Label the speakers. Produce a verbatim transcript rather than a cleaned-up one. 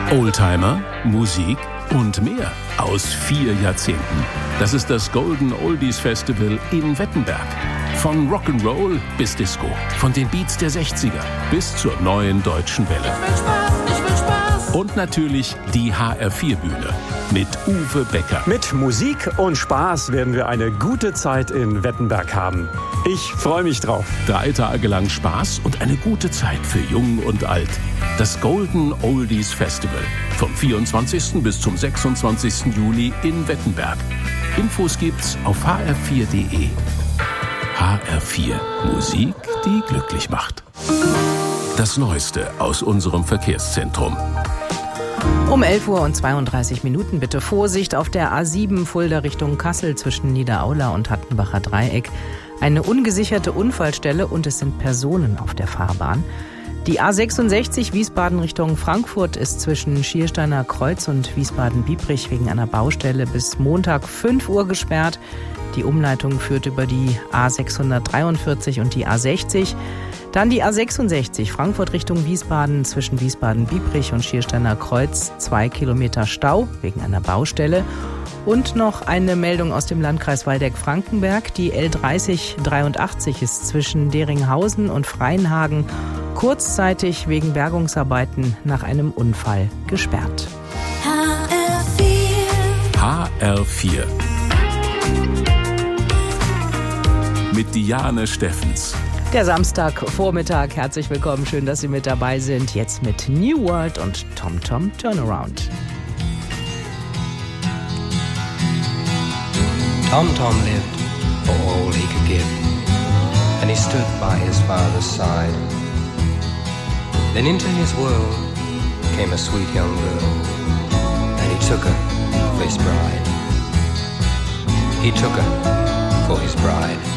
Speaker 1: Oldtimer, Musik und mehr aus vier Jahrzehnten. Das ist das Golden Oldies Festival in Wettenberg. Von Rock'n'Roll bis Disco, von den Beats der sechziger bis zur neuen deutschen Welle.
Speaker 2: Ich will Spaß, ich will Spaß.
Speaker 1: Und natürlich die H R vier Bühne mit Uwe Becker.
Speaker 3: Mit Musik und Spaß werden wir eine gute Zeit in Wettenberg haben. Ich freue mich drauf.
Speaker 1: Drei Tage lang Spaß und eine gute Zeit für Jung und Alt. Das Golden Oldies Festival vom vierundzwanzigsten bis zum sechsundzwanzigsten Juli in Wettenberg. Infos gibt's auf h r vier punkt d e. H R vier. Musik, die glücklich macht. Das Neueste aus unserem Verkehrszentrum.
Speaker 4: Um elf Uhr und zweiunddreißig Minuten bitte Vorsicht auf der A sieben Fulda Richtung Kassel zwischen Niederaula und Hattenbacher Dreieck. Eine ungesicherte Unfallstelle und es sind Personen auf der Fahrbahn. Die A sechsundsechzig Wiesbaden Richtung Frankfurt ist zwischen Schiersteiner Kreuz und Wiesbaden-Biebrich wegen einer Baustelle bis Montag fünf Uhr gesperrt. Die Umleitung führt über die A sechshundertdreiundvierzig und die A sechzig. Dann die A sechsundsechzig Frankfurt Richtung Wiesbaden zwischen Wiesbaden-Biebrich und Schiersteiner Kreuz. Zwei Kilometer Stau wegen einer Baustelle. Und noch eine Meldung aus dem Landkreis Waldeck-Frankenberg. Die L dreißig dreiundachtzig ist zwischen Deringhausen und Freienhagen kurzzeitig wegen Bergungsarbeiten nach einem Unfall gesperrt.
Speaker 2: H R vier.
Speaker 1: H R vier. Mit Diane Steffens.
Speaker 4: Der Samstagvormittag, herzlich willkommen, schön, dass Sie mit dabei sind. Jetzt mit New World und Tom Tom Turnaround.
Speaker 5: Tom Tom lived for all he could give, and he stood by his father's side. Then into his world came a sweet young girl, and he took her for his bride. He took her for his bride.